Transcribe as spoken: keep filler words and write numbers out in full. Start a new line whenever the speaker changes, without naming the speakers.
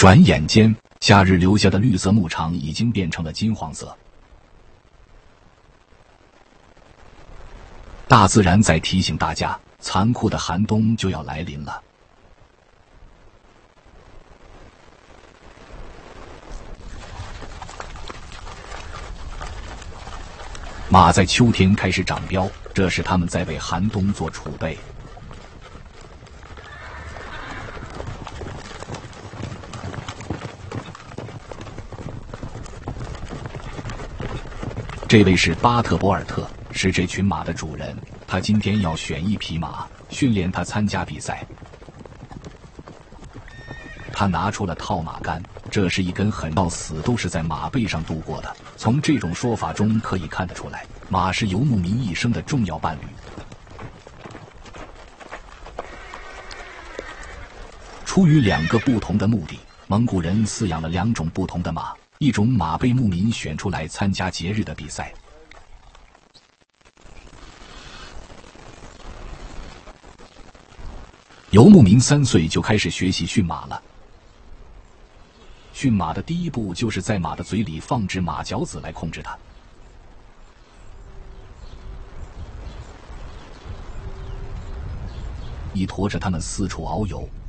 转眼间，夏日留下的绿色牧场已经变成了金黄色。大自然在提醒大家，残酷的寒冬就要来临了。马在秋天开始长膘，这是它们在为寒冬做储备。这位是巴特博尔特，是这群马的主人。他今天要选一匹马，训练它参加比赛。他拿出了套马杆，这是一根很到死都是在马背上度过的。从这种说法中可以看得出来，马是游牧民一生的重要伴侣。出于两个不同的目的，蒙古人饲养了两种不同的马，一种马被牧民选出来参加节日的比赛。游牧民三岁就开始学习驯马了。驯马的第一步就是在马的嘴里放置马嚼子来控制它。一驮着它们四处遨游，